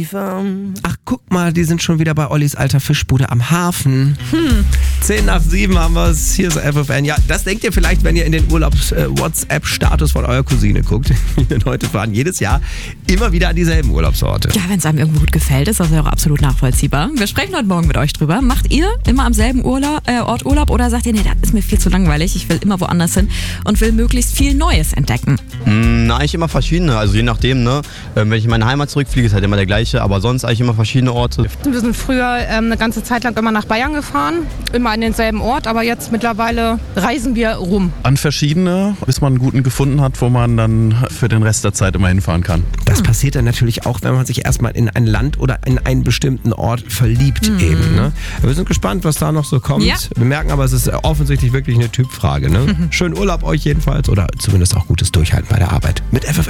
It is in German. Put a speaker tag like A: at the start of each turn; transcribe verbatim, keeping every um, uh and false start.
A: Ach, guck mal, die sind schon wieder bei Ollis alter Fischbude am Hafen. Hm. Zehn nach sieben haben wir es. Hier ist F F N. Ja, das denkt ihr vielleicht, wenn ihr in den Urlaubs-WhatsApp-Status von eurer Cousine guckt. Die Leute fahren jedes Jahr immer wieder an dieselben Urlaubsorte.
B: Ja, wenn es einem irgendwo gut gefällt, ist das ja auch absolut nachvollziehbar. Wir sprechen heute Morgen mit euch drüber. Macht ihr immer am selben Urlaub, äh, Ort Urlaub oder sagt ihr, nee, das ist mir viel zu langweilig, ich will immer woanders hin und will möglichst viel Neues entdecken?
C: Mm, na, eigentlich immer verschiedene. Also je nachdem, ne. Wenn ich in meine Heimat zurückfliege, ist halt immer der gleiche. Aber sonst eigentlich immer verschiedene Orte.
D: Wir sind früher ähm, eine ganze Zeit lang immer nach Bayern gefahren, immer an denselben Ort, aber jetzt mittlerweile reisen wir rum.
E: An verschiedene, bis man einen guten gefunden hat, wo man dann für den Rest der Zeit immer hinfahren kann.
A: Das hm. passiert dann natürlich auch, wenn man sich erstmal in ein Land oder in einen bestimmten Ort verliebt hm. eben. Ne? Wir sind gespannt, was da noch so kommt. Ja. Wir merken aber, es ist offensichtlich wirklich eine Typfrage. Ne? Schönen Urlaub euch jedenfalls oder zumindest auch gutes Durchhalten bei der Arbeit. Mit F F N.